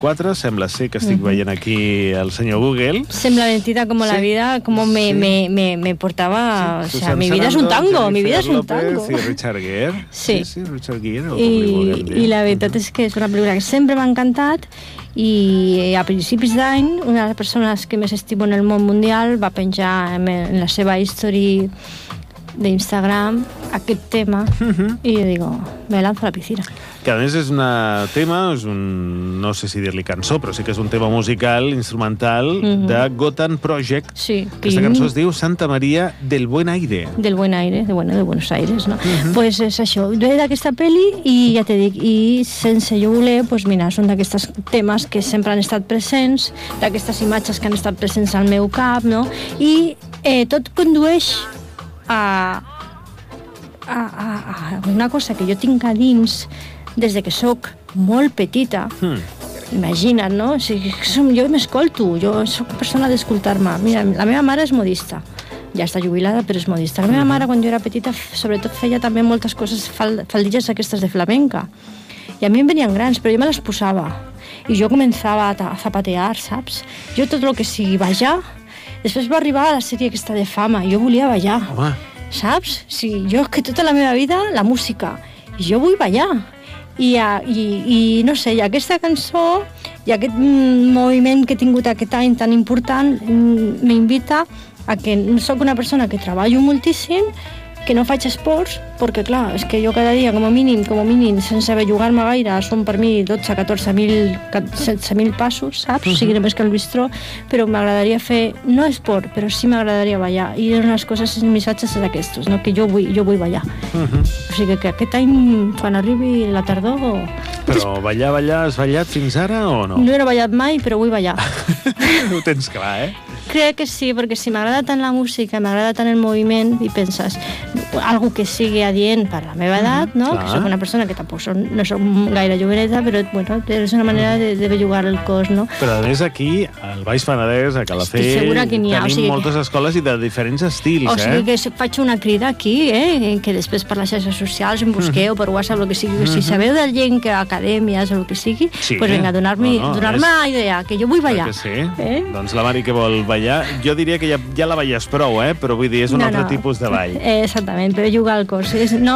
4, sembla ser que estic veient aquí el senyor Google. Sembla lentita como la vida, como me portaba... Sí. O sea, mi vida es un tango, mi vida és un tango. I Richard Gere. Sí, Richard Gere. I la veritat és que és una pel·lícula que sempre m'ha encantat i a principis d'any una de les persones que més estimo en el món mundial va penjar en la seva history d'Instagram aquest tema i jo digo, me lanzo a la piscina. Que a més és un tema, no sé si dir-li cançó, però sí que és un tema musical, instrumental, de Gotham Project. Sí. Aquesta cançó es diu Santa Maria del Buen Aire. Del Buen Aire, de Buenos Aires, no? Pues és això, ve d'aquesta pel·li i ja te dic, i sense jo voler, pues mira, són d'aquests temes que sempre han estat presents, d'aquestes imatges que han estat presents al meu cap, no? I tot condueix a una cosa que jo tinc a dins des de que sóc molt petita. Imagina't, no? Jo m'escolto, jo sóc persona d'escoltar-me. Mira, la meva mare és modista, ja està jubilada, però és modista. La meva mare, quan jo era petita, sobretot feia també moltes coses, faldilles aquestes de flamenca. I a mi em venien grans, però jo me les posava. I jo començava a zapatear, saps? Jo tot el que sigui ballar. Després va arribar a la sèrie aquesta de Fama, i jo volia ballar. Home. Saps? Sí, jo que tota la meva vida, la música. I jo vull ballar. I no sé, i aquesta cançó i aquest moviment que he tingut aquest any tan important m'invita a que soc una persona que treballo moltíssim, que no faig esports, perquè clar, és que jo cada dia com a mínim, sense bellugar-me gaire, són per mi 12, 14.000, 16.000 passos, saps? O sigui, només que el bistró, però m'agradaria fer, no esport, però sí m'agradaria ballar. I una de les coses, els missatges és aquests, no? Que jo vull ballar. O sigui que aquest any, quan arribi la tardor... Però ballar, has ballat fins ara o no? No he ballat mai, però vull ballar. Ho tens clar, Crec que sí, perquè si m'agrada tant la música, m'agrada tant el moviment, i penses, algo que sigui adient per la meva edat, no? Que soc una persona que tampoc no soc gaire joveneta, però bueno, és una manera de bellugar el cos, no? Però a més aquí, al Baix Penedès, a Calafell, tenim moltes escoles i de diferents estils, O sigui que faig una crida aquí, que després per les xarxes socials em busqueu, per WhatsApp, el que sigui, si sabeu de gent, que acadèmies o el que sigui, pues vinga, donar-me idea, que jo vull ballar. Doncs la Mari que vol ballar, jo diria que ja la balles prou, però vull dir, és un altre tipus de ball. Exactament, però jugar al cos.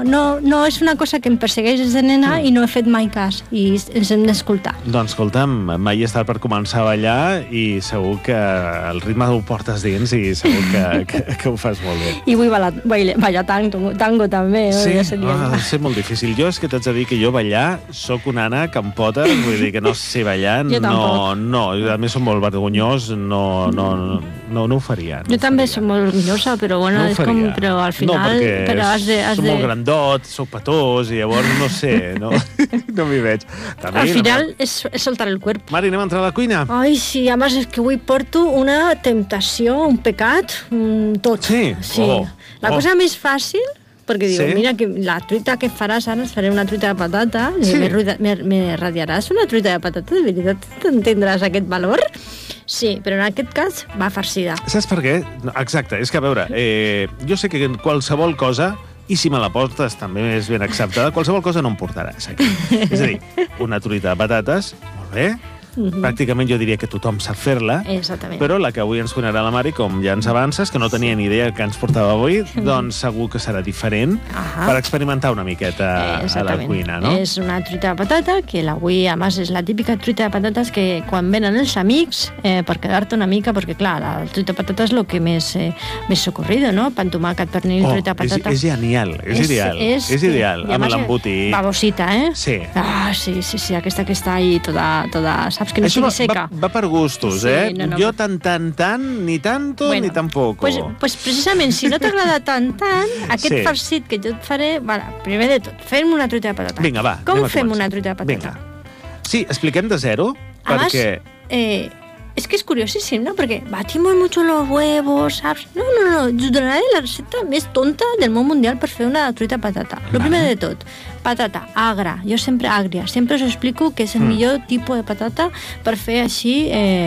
No és una cosa que em persegueix des de nena i no he fet mai cas, i ens hem d'escoltar. Doncs escolta'm, mai és tard per començar a ballar i segur que el ritme ho portes dins i segur que ho fas molt bé. I vull ballar tango també. Sí? Ha de ser molt difícil. Jo és que t'haig de dir que jo ballar soc una ànec amb potes, vull dir que no sé ballar. Jo tampoc. No, a més som molt vergonyós, no ho faria. Jo també soc molt orgullosa, però bueno, és com, però al final... No, perquè som molt grandot, soc petós, i llavors no sé, no m'hi veig. També, al final és soltar el cuerpo. Mari, anem a entrar a la cuina? Ai, sí, a més és que avui porto una temptació, un pecat, tot. Sí? La cosa més fàcil, perquè diu, mira, que la truita que faràs ara, faré una truita de patata, me radiaràs una truita de patata, de veritat t'entendràs aquest valor? Sí, però en aquest cas va farcida. Saps per què? Exacte, és que a veure, jo sé que qualsevol cosa, i si me la portes també és ben acceptada, qualsevol cosa no em portaràs aquí. És a dir, una truita de patates, molt bé, pràcticament jo diria que tothom sap fer-la, però la que avui ens cuinarà la Mari, com ja ens avances, que no tenia ni idea que ens portava avui, doncs segur que serà diferent per experimentar una miqueta a la cuina, no? És una truita de patata, que avui, a més, és la típica truita de patates que quan venen els amics, per quedar-te una mica, perquè clar, la truita de patata és el que més socorrido, no? Pan, tomàquet, pernil, truita de patata. És genial, és ideal, amb l'embotit. Babosita, Sí. Sí, aquesta que està ahí toda saps que no sigui seca. Va per gustos, Jo tant, ni tanto, ni tampoco. Pues precisament, si no t'agrada tant, aquest farcit que jo et faré... Primer de tot, fem una truita de patata. Vinga, va. Com fem una truita de patata? Sí, expliquem de zero, perquè... Es que es curiosísimo, ¿no? Porque batimos mucho los huevos, ¿sabes? No. Yo donaré la receta més tonta del món mundial per fer una truita de patata. Lo primer de tot, Patata agra, jo sempre àgria. Sempre us explico que és el millor tipus de patata per fer així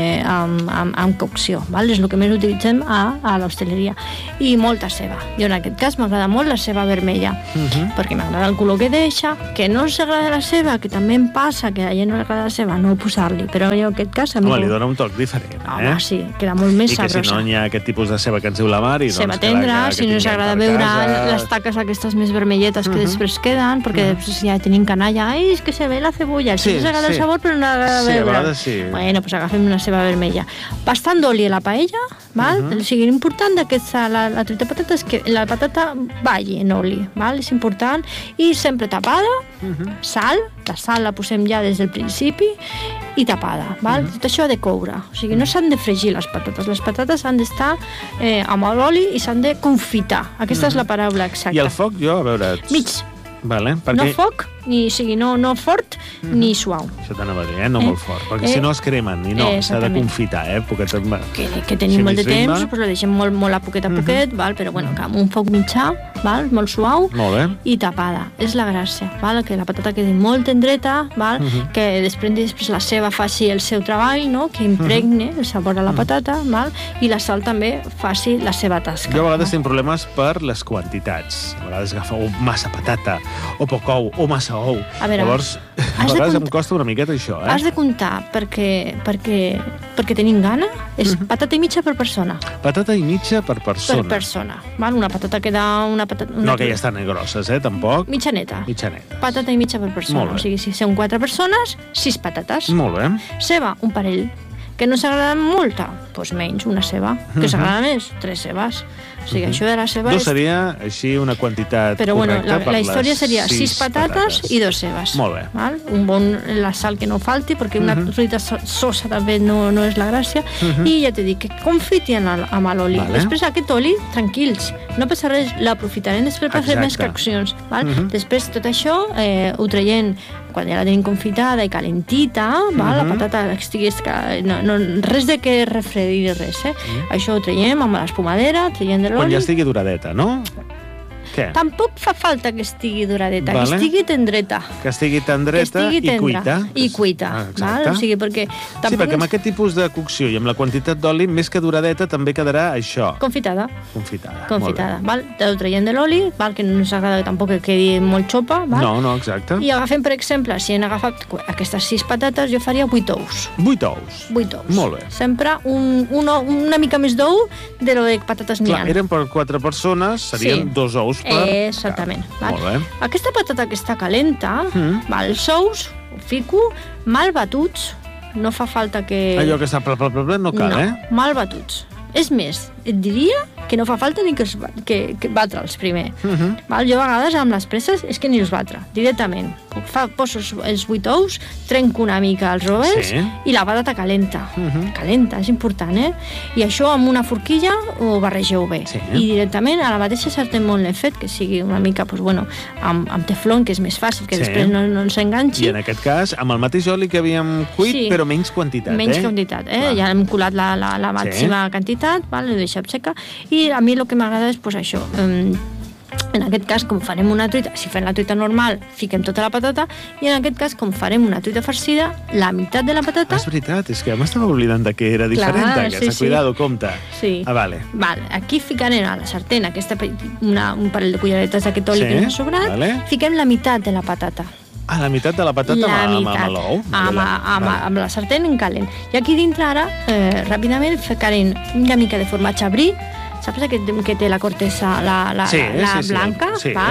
amb cocció. Val? És el que més utilitzem a l'hostaleria. I molta ceba. Jo en aquest cas m'agrada molt la ceba vermella, perquè m'agrada el color que deixa, que no us agrada la ceba, que també em passa que a la gent no li agrada la ceba, no posar-li, però jo en aquest cas... Home, li dona un toc diferent, Home, sí, queda molt més sabrosa. I que si no hi ha aquest tipus de ceba que ens diu la Mari... Ceba tendra, si no us agrada veure les taques aquestes més vermelletes que després queden, perquè després ja tenim canalla, és que se ve la cebolla, si us agrada el sabor però no agrada veure. Sí, a vegades sí. Bueno, doncs agafem una ceba vermella. Bastant d'oli a la paella, val? O sigui, l'important d'aquesta, la truita de patata és que la patata balli en oli, val? És important, i sempre tapada, sal, la sal la posem ja des del principi, i tapada, val? Tot això ha de coure, o sigui, no s'han de fregir les patates han d'estar amb l'oli i s'han de confitar, aquesta és la paraula exacta. I el foc, jo, a veure... Mig. Vale, perquè... No foc, no fort ni suau. Això t'anava a dir, no molt fort, perquè si no es cremen, i no, s'ha de confitar, Que tenim molt de temps, doncs ho deixem molt a poquet, val? Però bueno, amb un foc mitjà, val? Molt suau, i tapada. És la gràcia, val? Que la patata quedi molt tendreta, val? Que després la ceba faci el seu treball, no? Que impregne el sabor a la patata, val? I la sal també faci la seva tasca. Jo a vegades tinc problemes per les quantitats. A vegades agafo massa patata, o poc ou, o massa ou. Llavors, a vegades em costa una miqueta això, Has de comptar, perquè tenim gana, és patata i mitja per persona. Patata i mitja per persona. Per persona. Val? Una patata queda... No, que ja estan grosses, tampoc. Mitjaneta. Mitjaneta. Patata i mitja per persona. O sigui, si són 4 persones, 6 patates. Molt bé. Ceba, un parell. Que no s'agrada molta? Doncs menys, una ceba. Que s'agrada més? 3 cebes. O sigui, això de la ceba... No seria així una quantitat correcta per les 6 Però la història seria 6 patates i 2 cebes. Molt bé. Val? La sal que no falti, perquè una truita sosa també no és la gràcia. I ja t'he dit que confiti amb l'oli. Després aquest oli, tranquils, no passa res, l'aprofitarem després per fer més coccions. Després tot això ho traiem quan ja la tenim confitada i calentita, la patata estigui... Res de que refredi res, Això ho traiem amb l'espumadera, traiem de l'oli... Quan ja estigui duradeta, no? Què? Tampoc fa falta que estigui duradeta, que estigui tendreta. Que estigui tendreta i cuita. I cuita, val? O sigui, perquè... Sí, perquè amb aquest tipus de cocció i amb la quantitat d'oli, més que duradeta, també quedarà això. Confitada. Confitada, val? Ho traiem de l'oli, val? Que no ens agrada tampoc que quedi molt xopa, val? No, exacte. I agafem, per exemple, si hem agafat aquestes 6 patates, jo faria 8 ous. 8 ous? 8 ous. Molt bé. Sempre una mica més d'ou de lo de patates n'hi ha. Clar, eren per 4 persones, serien 2 ous. Exactament. Aquesta patata que està calenta, els ous, ho fico, mal batuts, no fa falta que... Allò que està no cal, mal batuts. És més, et diria que no fa falta ni que batre'ls primer. Jo a vegades amb les presses és que ni els batre, directament. Poso els 8 ous, trenco una mica els rovells i la patata calenta. Calenta, és important, I això amb una forquilla ho barregeu bé. I directament a la mateixa sartén molt l'he fet, que sigui una mica, amb teflon, que és més fàcil, que després no s'enganxi. I en aquest cas, amb el mateix oli que havíem cuit, però menys quantitat, Menys quantitat, Ja hem colat la màxima quantitat, l'he deixat seca, i a mi el que m'agrada és això. En aquest cas, com farem una truita, si fem la truita normal, fiquem tota la patata, i en aquest cas, com farem una truita farcida, la meitat de la patata... És veritat, és que m'estava oblidant que era diferent, aquesta. Cuidado, compte. Vale. Aquí ficarem a la sartén un parell de cullaretes d'aquest oli que ens ha sobrat, fiquem la meitat de la patata. La meitat de la patata amb l'ou? Amb la sartén en calent. I aquí dintre ara, ràpidament, ficarem una mica de formatge brie, saps que té la cortesa blanca?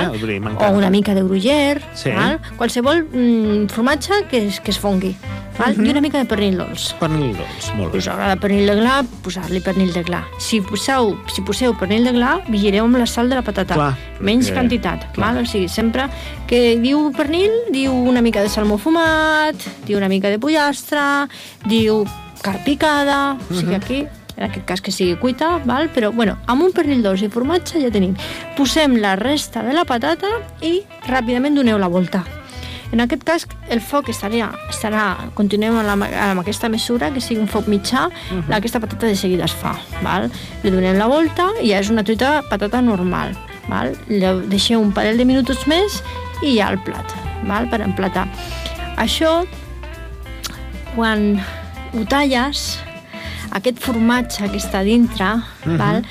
O una mica de gruyère, qualsevol formatge que es fongui. I una mica de pernil dolç. Pernil dolç, molt bé. Us agrada pernil de gla, posar-li pernil de gla. Si poseu pernil de gla, vigileu amb la sal de la patata. Menys quantitat. O sigui, sempre que diu pernil, diu una mica de salmó fumat, diu una mica de pollastre, diu carn picada, o sigui, aquí... en aquest cas que sigui cuita, però amb un pernil dolç i formatge ja tenim. Posem la resta de la patata i ràpidament doneu la volta. En aquest cas el foc continuem amb aquesta mesura, que sigui un foc mitjà, aquesta patata de seguida es fa. Li donem la volta i ja és una truita patata normal. Deixeu un parell de minuts més i ja el plat, val? Per emplatar. Això, quan ho talles, aquest formatge que està dintre, val?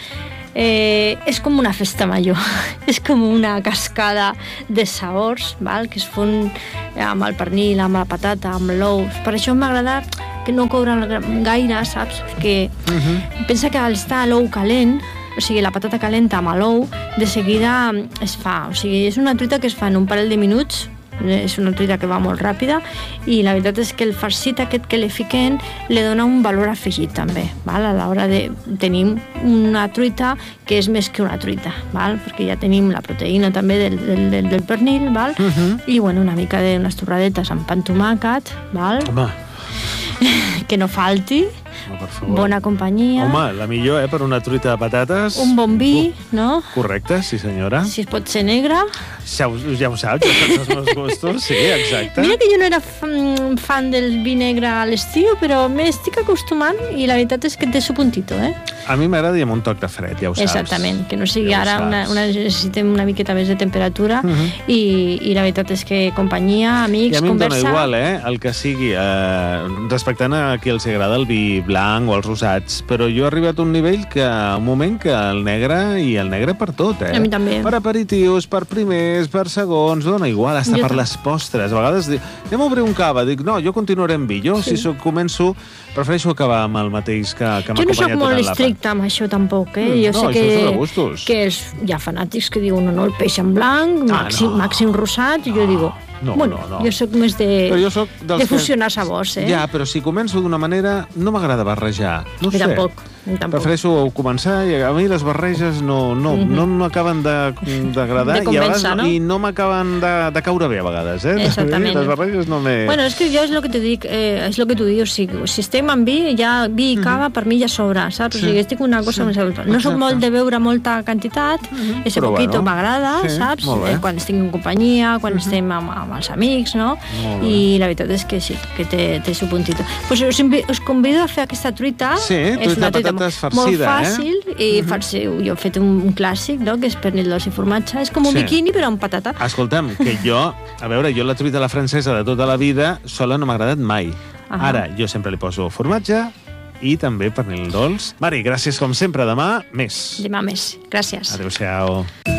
És com una festa major, és com una cascada de sabors, val? Que es fon amb el pernil, amb la patata, amb l'ou. Per això m'agrada que no coure gaire, saps? Perquè pensa que al estar l'ou calent, o sigui, la patata calenta amb l'ou, de seguida es fa. O sigui, és una truita que es fa en un parell de minuts, és una truita que va molt ràpida, i la veritat és que el farcit aquest que li fiquen li dona un valor afegit també, val? A l'hora de tenir una truita que és més que una truita, val? Perquè ja tenim la proteïna també del pernil, val? I bueno, una mica d'unes torradetes amb pa amb tomàquet, val? Home. Que no falti. Per favor. Bona companyia. Home, la millor, per una truita de patates. Un bon vi, no? Correcte, sí senyora. Si es pot ser negre. Ja ho saps, ja saps els meus gustos. Sí, exacte. Mira que jo no era fan del vi negre a l'estiu, però m'estic acostumant i la veritat és que té su puntito, eh? A mi m'agrada i amb un toc de fred, ja ho saps. Exactament, que no sigui ara necessitem una miqueta més de temperatura i la veritat és que companyia, amics, conversa... I a mi conversa... em dóna igual, el que sigui, respectant a qui els agrada el vi blanc o els rosats, però jo he arribat a un nivell que, un moment, que el negre per tot, eh? A mi també. Per aperitius, per primers, per segons, dona igual, hasta per les postres. A vegades dic, anem a obrir un cava, dic, no, jo continuaré amb vi. Jo, si començo, prefereixo acabar amb el mateix que m'ha acompanyat durant l'àpat. Jo no soc molt estricta amb això, tampoc, eh? Jo sé que hi ha fanàtics que diuen, no, el peix en blanc, màxim rosat, i jo digo... No. Jo soc més de fusionar sabors, eh? Ja, però si començo d'una manera, no m'agrada barrejar. No sé. Tampoc. Prefereixo començar i a mi les barreges no m'acaben d'agradar i no m'acaben de caure bé a vegades, eh? Exactament. Les barreges no me... Bueno, és que jo és el que t'ho dic, és el que tu dius, si estem amb vi, ja vi i cava per mi ja sobra, saps? O sigui, estic una cosa més alta. No soc molt de beure molta quantitat, ese poquito m'agrada, saps? Quan estic en companyia, quan estem amb els amics, no? I la veritat és que sí, que té su puntito. Pues us convido a fer aquesta truita. Sí, truita de patates farcida, molt fàcil, i farciu. Jo he fet un clàssic, no?, que és pernil dolç i formatge. És com un biquini, però amb patata. Escolta'm, que jo la truita a la francesa de tota la vida sola no m'ha agradat mai. Ara, jo sempre li poso formatge i també pernil dolç. Mari, gràcies com sempre. Demà, més. Demà més. Gràcies. Adéu-siau.